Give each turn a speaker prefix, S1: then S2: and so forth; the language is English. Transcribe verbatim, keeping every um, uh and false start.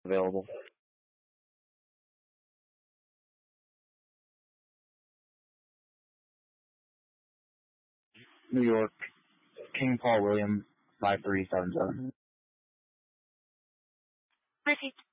S1: available. New York, King Paul William, five three seven seven.
S2: Received.